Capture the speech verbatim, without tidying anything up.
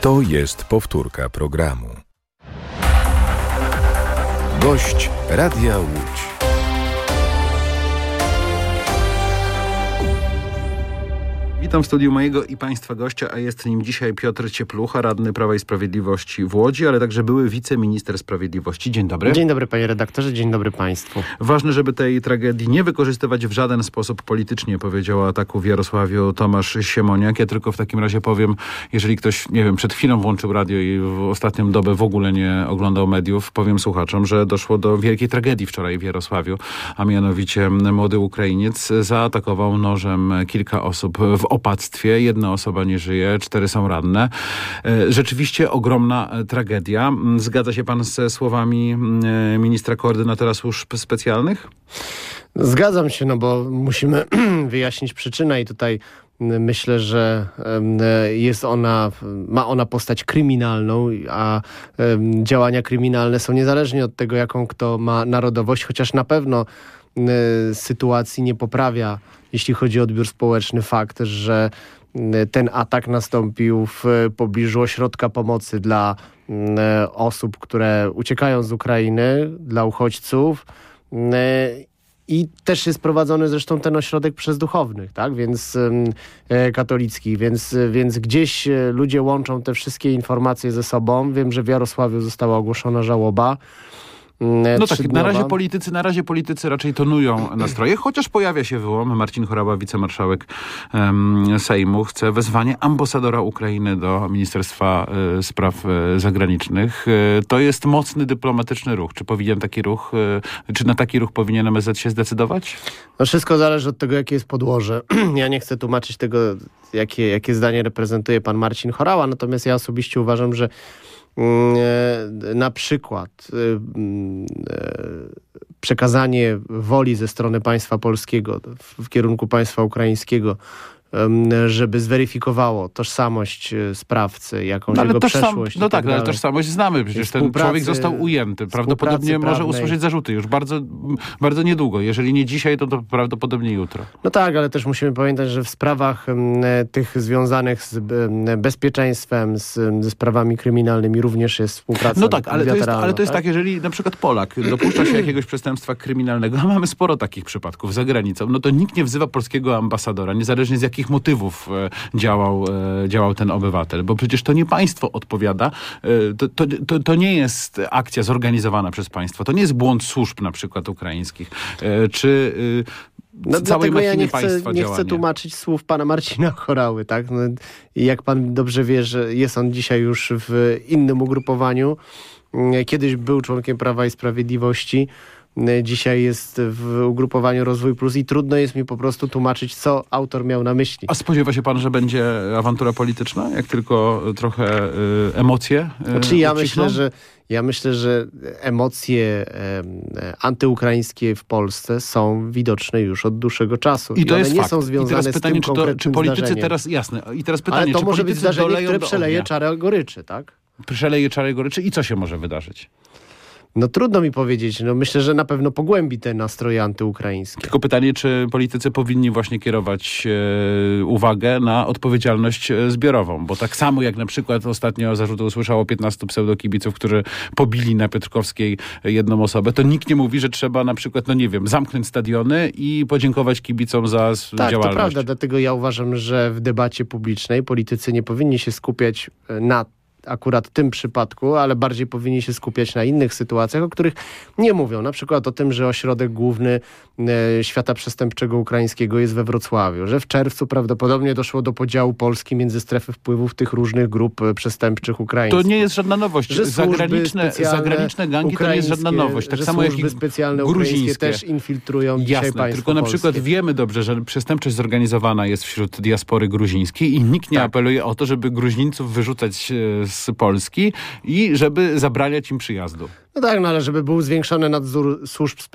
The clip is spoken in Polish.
To jest powtórka programu. Gość Radia Łódź. Witam w studiu mojego i Państwa gościa, a jest nim dzisiaj Piotr Cieplucha, radny Prawa i Sprawiedliwości w Łodzi, ale także były wiceminister sprawiedliwości. Dzień dobry. Dzień dobry, panie redaktorze, dzień dobry państwu. Ważne, żeby tej tragedii nie wykorzystywać w żaden sposób politycznie, powiedział o ataku w Jarosławiu Tomasz Siemoniak. Ja tylko w takim razie powiem, jeżeli ktoś, nie wiem, przed chwilą włączył radio i w ostatnią dobę w ogóle nie oglądał mediów, powiem słuchaczom, że doszło do wielkiej tragedii wczoraj w Jarosławiu, a mianowicie młody Ukrainiec zaatakował nożem kilka osób w opactwie. Jedna osoba nie żyje, cztery są ranne. Rzeczywiście ogromna tragedia. Zgadza się pan ze słowami ministra koordynatora służb specjalnych? Zgadzam się, no bo musimy wyjaśnić przyczynę i tutaj myślę, że jest ona, ma ona postać kryminalną, a działania kryminalne są niezależnie od tego, jaką kto ma narodowość, chociaż na pewno sytuacji nie poprawia, jeśli chodzi o odbiór społeczny, fakt, że ten atak nastąpił w pobliżu ośrodka pomocy dla osób, które uciekają z Ukrainy, dla uchodźców. I też jest prowadzony zresztą ten ośrodek przez duchownych, tak? Więc e, katolickich, więc, więc gdzieś ludzie łączą te wszystkie informacje ze sobą. Wiem, że w Jarosławiu została ogłoszona żałoba. No tak, na razie politycy, na razie politycy raczej tonują nastroje, chociaż pojawia się wyłom. Marcin Horała, wicemarszałek um, Sejmu, chce wezwanie ambasadora Ukrainy do Ministerstwa y, Spraw y, Zagranicznych. Y, to jest mocny dyplomatyczny ruch. Czy powinien taki ruch, y, czy na taki ruch powinien M S Z się zdecydować? No wszystko zależy od tego, jakie jest podłoże. Ja nie chcę tłumaczyć tego, jakie, jakie zdanie reprezentuje pan Marcin Horała, natomiast ja osobiście uważam, że na przykład przekazanie woli ze strony państwa polskiego w kierunku państwa ukraińskiego, żeby zweryfikowało tożsamość sprawcy, jakąś no, ale jego tożsam, przeszłość. No tak, tak ale tożsamość znamy. Przecież ten człowiek został ujęty. Prawdopodobnie może usłyszeć zarzuty już bardzo, bardzo niedługo. Jeżeli nie dzisiaj, to, to prawdopodobnie jutro. No tak, ale też musimy pamiętać, że w sprawach m, tych związanych z m, bezpieczeństwem, z, ze sprawami kryminalnymi również jest współpraca. No tak, ale to jest, ale to jest tak? tak, jeżeli na przykład Polak dopuszcza się jakiegoś przestępstwa kryminalnego, a mamy sporo takich przypadków za granicą, no to nikt nie wzywa polskiego ambasadora, niezależnie z jakich motywów e, działał, e, działał ten obywatel, bo przecież to nie państwo odpowiada, e, to, to, to, to nie jest akcja zorganizowana przez państwo, to nie jest błąd służb na przykład ukraińskich, e, czy e, No dlatego ja nie chcę, nie chcę tłumaczyć słów pana Marcina Chorały, tak? No, i jak pan dobrze wie, że jest on dzisiaj już w innym ugrupowaniu, kiedyś był członkiem Prawa i Sprawiedliwości, dzisiaj jest w ugrupowaniu Rozwój Plus i trudno jest mi po prostu tłumaczyć, co autor miał na myśli. A spodziewa się pan, że będzie awantura polityczna? Jak tylko trochę y, emocje y, Znaczy ja myślę, że ja myślę, że emocje e, antyukraińskie w Polsce są widoczne już od dłuższego czasu. I to I one jest nie fakt. są związane I teraz pytanie, z tym czy, to, czy politycy zdarzeniem. teraz, jasne, i teraz pytanie, ale to czy może być zdarzenie, które przeleje czarę goryczy, tak? Przeleje czarę goryczy i co się może wydarzyć? No trudno mi powiedzieć. No myślę, że na pewno pogłębi te nastroje antyukraińskie. Tylko pytanie, czy politycy powinni właśnie kierować e, uwagę na odpowiedzialność e, zbiorową, bo tak samo jak na przykład ostatnio zarzuty usłyszało piętnastu pseudokibiców, którzy pobili na Piotrkowskiej jedną osobę, to nikt nie mówi, że trzeba na przykład, no nie wiem, zamknąć stadiony i podziękować kibicom za tak, działalność. Tak, to prawda, dlatego ja uważam, że w debacie publicznej politycy nie powinni się skupiać na akurat tym przypadku, ale bardziej powinni się skupiać na innych sytuacjach, o których nie mówią. Na przykład o tym, że ośrodek główny e, świata przestępczego ukraińskiego jest we Wrocławiu, że w czerwcu prawdopodobnie doszło do podziału Polski między strefy wpływów tych różnych grup przestępczych ukraińskich. To nie jest żadna nowość. Że zagraniczne, zagraniczne gangi to nie jest żadna nowość. Tak że samo jak i specjalne gruzińskie też infiltrują dzisiaj Jasne, państwo tylko na polskie. przykład wiemy dobrze, że przestępczość zorganizowana jest wśród diaspory gruzińskiej i nikt nie tak. apeluje o to, żeby Gruzińców wyrzucać z Polski i żeby zabraniać im przyjazdu. No tak, no ale żeby był zwiększony nadzór służb specjalnych